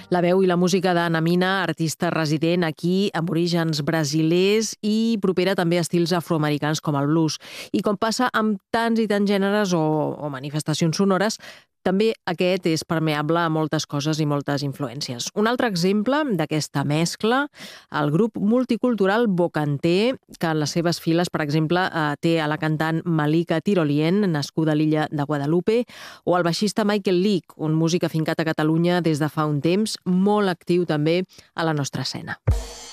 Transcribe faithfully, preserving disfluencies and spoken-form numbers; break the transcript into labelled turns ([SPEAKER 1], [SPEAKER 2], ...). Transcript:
[SPEAKER 1] La veu i la música d'Ana Mina, artista resident aquí, amb orígens brasilers i propera també a estils afroamericans com el blues. I com passa amb tants i tants gèneres o, o manifestacions sonores, també aquest és permeable a moltes coses i moltes influències. Un altre exemple d'aquesta mescla, el grup multicultural Bocanté, que en les seves files, per exemple, eh, té a la cantant Malika Tirolien, nascuda a l'illa de Guadalupe, o el baixista Michael Leak, un músic afincat a Catalunya des de fa un temps, molt actiu també a la nostra escena.